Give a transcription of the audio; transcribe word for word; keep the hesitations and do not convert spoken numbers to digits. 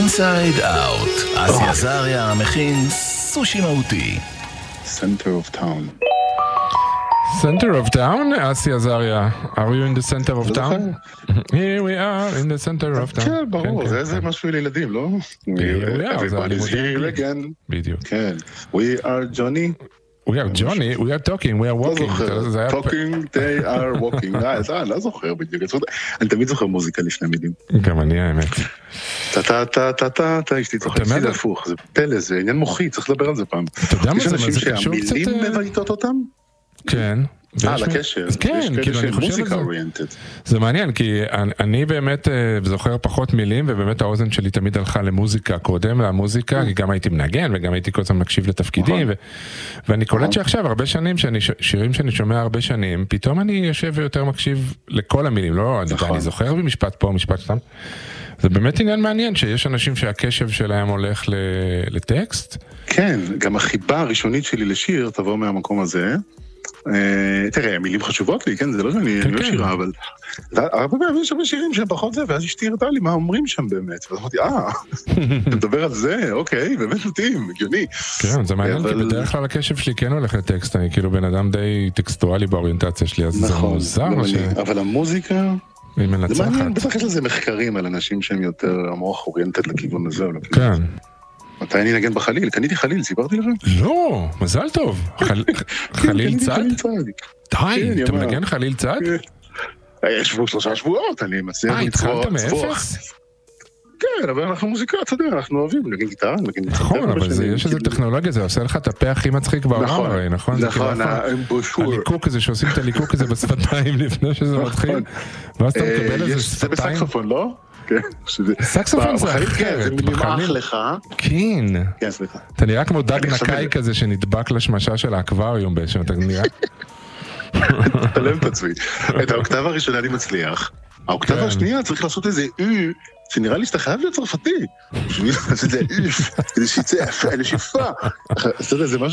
אינסייד אאוט, אסי עזריה מכין סושי מהותי. Center of town. Center of town, אסי עזריה. Are you in the center of town? Here we are in the center of town. כן, ברור, זה איזה משהו לילדים, לא? Here we are, זה Everybody's here again. בדיוק. כן. We are Johnny. We are Johnny, we are talking, we are walking. לא זוכר, talking, they are walking. אה, לא זוכר בדיוק. אני תמיד זוכר מוזיקה לשני מילים. גם אני האמת. טה-טה-טה-טה-טה, אשתי צוחק, זה הפוך, זה פלא, זה עניין מוחי, צריך לדבר על זה פעם. אתה יודע מה זה, יש אנשים שהמילים מבייתות אותם? כן. אה, לקשר. כן, כאילו אני חושב על זה. זה מעניין, כי אני באמת זוכר פחות מילים, ובאמת האוזן שלי תמיד הלכה למוזיקה קודם, למוזיקה, כי גם הייתי מנגן, וגם הייתי כל הזמן מקשיב לתפקידים, ואני קולט שעכשיו, הרבה שנים, שירים שאני שומע הרבה שנים, פתאום אני יושב ויותר מקשיב לכל המילים, לא, אני זוכר במשפט פה, משפט סתם. זה באמת עניין מעניין, שיש אנשים שהקשב שלהם הולך לטקסט. כן, גם החיבה הראשונית שלי לשיר תבוא מהמקום הזה. תראה, המילים חשובות לי, כן, זה לא שאני לא שירה, אבל הרבה פעמים יש הרבה שירים שהם פחות זה, ואז אשתי הראתה לי מה אומרים שם באמת, ואז אמרתי, אה, אתה מדבר על זה, אוקיי, באמת מתאים, הגיוני. כן, זה מעניין, כי בדרך כלל הקשב שלי כן הולך לטקסט, אני כאילו בן אדם די טקסטואלי באוריינטציה שלי, אז זה מוזר. אבל המוזיקה, זה מעניין, בטח יש לזה מחקרים על אנשים שהם יותר המוח אוריינטד לכיוון הזה. כן. מתי אני נגן בחליל? קניתי חליל, סיפרתי לכם? לא, מזל טוב. חליל צד? די, אתה מנגן חליל צד? יש בו שלושה שבועות, אני מצליח לצבוע. אה, התחלת מאפס? כן, אבל אנחנו מוזיקה, אתה יודע, אנחנו אוהבים, נגן גיטרה, נגן גיטרה. נכון, אבל יש איזו טכנולוגיה, זה עושה לך את הפה הכי מצחיק בעולם, הרי, נכון? נכון, האמבושור. הליקוק הזה, שעושים את הליקוק הזה בשפתיים לפני שזה מתחיל, ואז אתה מקבל איזה שפתיים. זה בסקסופון, לא? סקסופון זה אחרת, זה נמח לך. כן. כן, סליחה. אתה נראה כמו דג נקאי כזה שנדבק לשמשה של האקווריום באיזשהו, אתה נראה? תלם את עצמי. את האוקטבה הראשונה אני מצליח. האוקטבה השנייה צריך לעשות איזה אי, שנראה לי שאתה חייב להיות צרפתי. בשביל לעשות איזה אי, כדי שיצא נשיפה. אז אתה יודע, זה משהו